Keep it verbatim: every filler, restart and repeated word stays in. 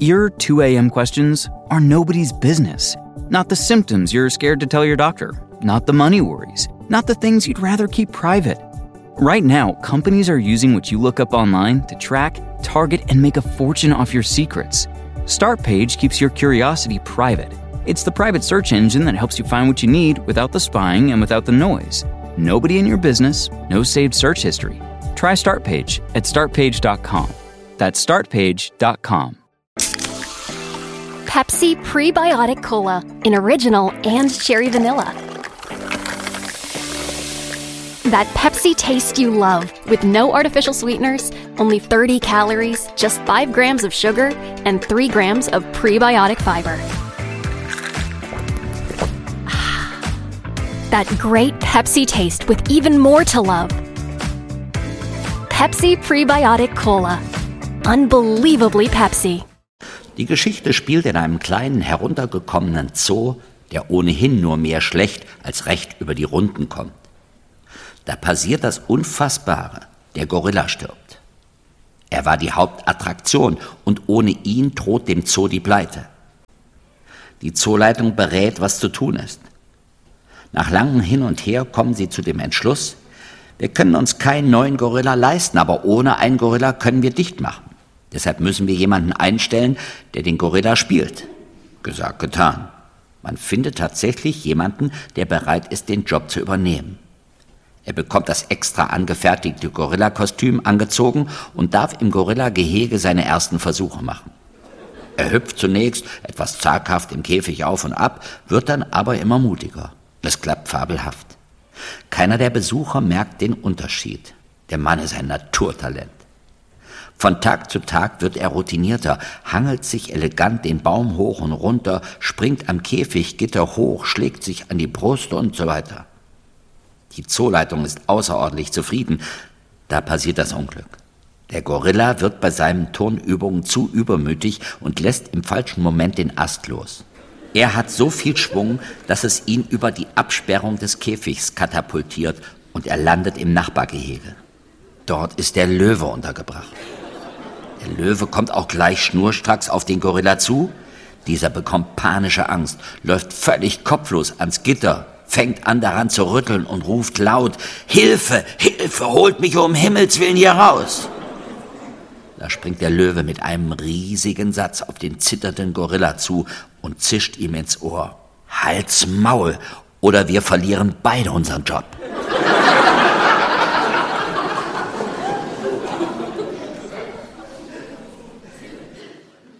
Your two a.m. questions are nobody's business. Not the symptoms you're scared to tell your doctor. Not the money worries. Not the things you'd rather keep private. Right now, companies are using what you look up online to track, target, and make a fortune off your secrets. Startpage keeps your curiosity private. It's the private search engine that helps you find what you need without the spying and without the noise. Nobody in your business, no saved search history. Try Startpage at start page dot com. That's start page dot com. Pepsi Prebiotic Cola in original and cherry vanilla. That Pepsi taste you love with no artificial sweeteners, only thirty calories, just five grams of sugar, and three grams of prebiotic fiber. That great Pepsi taste with even more to love. Pepsi Prebiotic Cola. Unbelievably Pepsi. Die Geschichte spielt in einem kleinen, heruntergekommenen Zoo, der ohnehin nur mehr schlecht als recht über die Runden kommt. Da passiert das Unfassbare. Der Gorilla stirbt. Er war die Hauptattraktion und ohne ihn droht dem Zoo die Pleite. Die Zooleitung berät, was zu tun ist. Nach langem Hin und Her kommen sie zu dem Entschluss, wir können uns keinen neuen Gorilla leisten, aber ohne einen Gorilla können wir dicht machen. Deshalb müssen wir jemanden einstellen, der den Gorilla spielt. Gesagt, getan. Man findet tatsächlich jemanden, der bereit ist, den Job zu übernehmen. Er bekommt das extra angefertigte Gorilla-Kostüm angezogen und darf im Gorilla-Gehege seine ersten Versuche machen. Er hüpft zunächst etwas zaghaft im Käfig auf und ab, wird dann aber immer mutiger. Es klappt fabelhaft. Keiner der Besucher merkt den Unterschied. Der Mann ist ein Naturtalent. Von Tag zu Tag wird er routinierter, hangelt sich elegant den Baum hoch und runter, springt am Käfiggitter hoch, schlägt sich an die Brust und so weiter. Die Zooleitung ist außerordentlich zufrieden. Da passiert das Unglück. Der Gorilla wird bei seinen Turnübungen zu übermütig und lässt im falschen Moment den Ast los. Er hat so viel Schwung, dass es ihn über die Absperrung des Käfigs katapultiert und er landet im Nachbargehege. Dort ist der Löwe untergebracht. Der Löwe kommt auch gleich schnurstracks auf den Gorilla zu. Dieser bekommt panische Angst, läuft völlig kopflos ans Gitter, fängt an daran zu rütteln und ruft laut, Hilfe, Hilfe, holt mich um Himmels Willen hier raus. Da springt der Löwe mit einem riesigen Satz auf den zitternden Gorilla zu und zischt ihm ins Ohr. Halt's Maul, oder wir verlieren beide unseren Job.